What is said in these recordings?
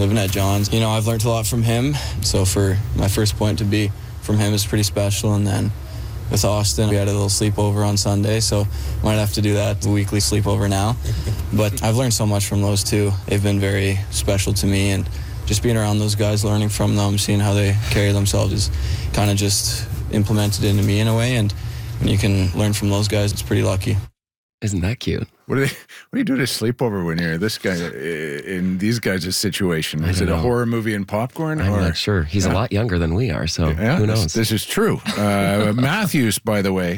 living at John's. You know, I've learned a lot from him, so for my first point to be from him is pretty special. And then with Austin, we had a little sleepover on Sunday, so might have to do that weekly sleepover now. But I've learned so much from those two. They've been very special to me, and just being around those guys, learning from them, seeing how they carry themselves is kind of just implemented into me in a way. And when you can learn from those guys, it's pretty lucky. Isn't that cute? What do you do to sleepover when you're this guy in these guys' situation? Is it a horror movie and popcorn? I'm not sure. He's a lot younger than we are, so who knows? This is true. Matthews, by the way,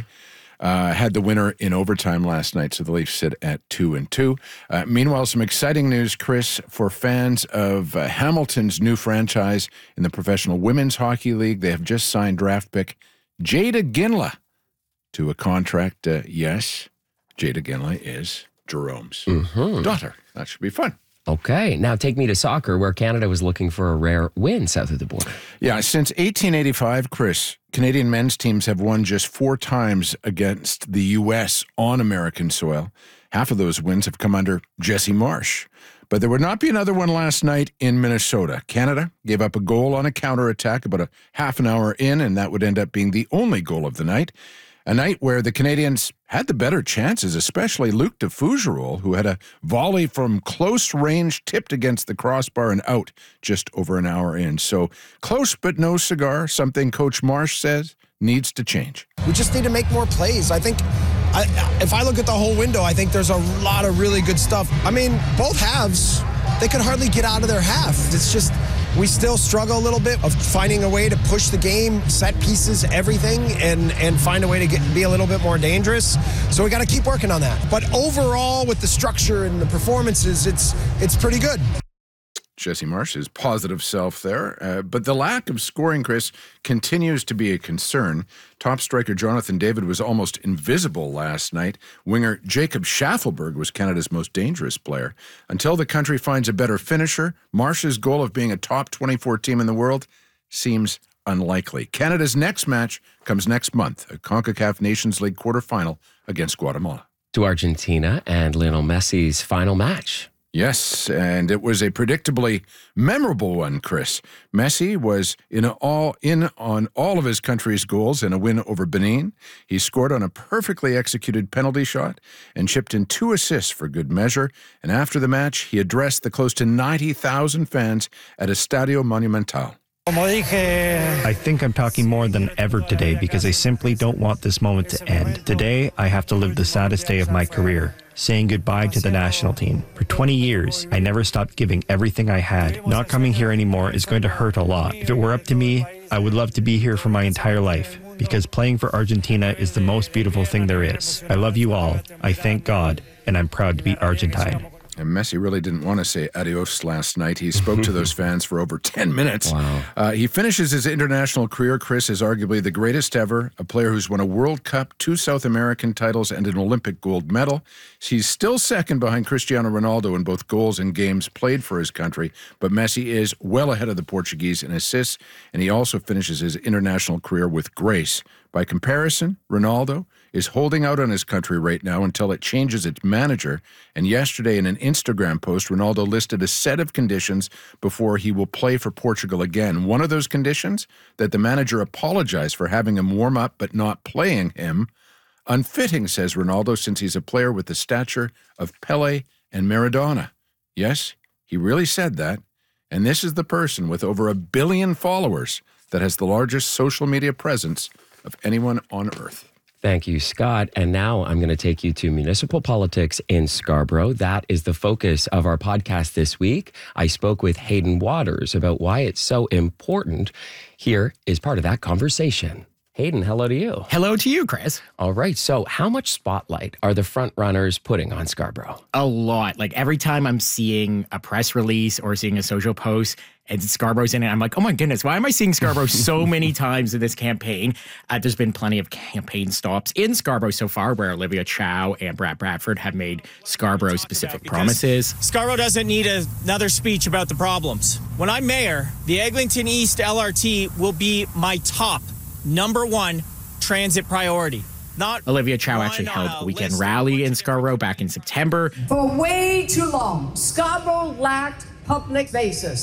had the winner in overtime last night, so the Leafs sit at 2-2. Meanwhile, some exciting news, Chris, for fans of Hamilton's new franchise in the Professional Women's Hockey League. They have just signed draft pick Jada Ginla to a contract. Yes, Jada Ginla is Jerome's daughter. That should be fun. Okay, now take me to soccer, where Canada was looking for a rare win south of the border. Yeah, since 1885, Chris, Canadian men's teams have won just 4 times against the U.S. on American soil. Half of those wins have come under Jesse Marsh. But there would not be another one last night in Minnesota. Canada gave up a goal on a counterattack about a half an hour in, and that would end up being the only goal of the night. A night where the Canadians had the better chances, especially Luc de Fougerolles, who had a volley from close range tipped against the crossbar and out just over an hour in. So close but no cigar, something Coach Marsh says needs to change. We just need to make more plays. I think if I look at the whole window, I think there's a lot of really good stuff. I mean, both halves, they could hardly get out of their half. It's just, we still struggle a little bit of finding a way to push the game, set pieces, everything, and find a way to be a little bit more dangerous. So we got to keep working on that. But overall, with the structure and the performances, it's pretty good. Jesse Marsh's positive self there. But the lack of scoring, Chris, continues to be a concern. Top striker Jonathan David was almost invisible last night. Winger Jacob Schaffelberg was Canada's most dangerous player. Until the country finds a better finisher, Marsh's goal of being a top 24 team in the world seems unlikely. Canada's next match comes next month, a CONCACAF Nations League quarterfinal against Guatemala. To Argentina and Lionel Messi's final match. Yes, and it was a predictably memorable one, Chris. Messi was in on all of his country's goals in a win over Benin. He scored on a perfectly executed penalty shot and chipped in 2 assists for good measure. And after the match, he addressed the close to 90,000 fans at Estadio Monumental. I think I'm talking more than ever today because I simply don't want this moment to end. Today, I have to live the saddest day of my career, saying goodbye to the national team. For 20 years, I never stopped giving everything I had. Not coming here anymore is going to hurt a lot. If it were up to me, I would love to be here for my entire life, because playing for Argentina is the most beautiful thing there is. I love you all. I thank God, and I'm proud to be Argentine. And Messi really didn't want to say adios last night. He spoke to those fans for over 10 minutes. Wow. He finishes his international career, Chris, as arguably the greatest ever, a player who's won a World Cup, 2 South American titles, and an Olympic gold medal. He's still second behind Cristiano Ronaldo in both goals and games played for his country, but Messi is well ahead of the Portuguese in assists, and he also finishes his international career with grace. By comparison, Ronaldo is holding out on his country right now until it changes its manager. And yesterday in an Instagram post, Ronaldo listed a set of conditions before he will play for Portugal again. One of those conditions, that the manager apologize for having him warm up but not playing him. Unfitting, says Ronaldo, since he's a player with the stature of Pele and Maradona. Yes, he really said that. And this is the person with over 1 billion followers that has the largest social media presence of anyone on earth. Thank you, Scott. And now I'm going to take you to municipal politics in Scarborough. That is the focus of our podcast this week. I spoke with Hayden Waters about why it's so important. Here is part of that conversation. Hayden, hello to you. Hello to you, Chris. All right. So how much spotlight are the front runners putting on Scarborough? A lot. Like every time I'm seeing a press release or seeing a social post and Scarborough's in it, I'm like, oh my goodness, why am I seeing Scarborough so many times in this campaign? There's been plenty of campaign stops in Scarborough so far where Olivia Chow and Brad Bradford have made Scarborough-specific promises. Scarborough doesn't need another speech about the problems. When I'm mayor, the Eglinton East LRT will be my top #1 transit priority. Not Olivia Chow actually held a weekend rally in Scarborough back in September. For way too long, Scarborough lacked public spaces.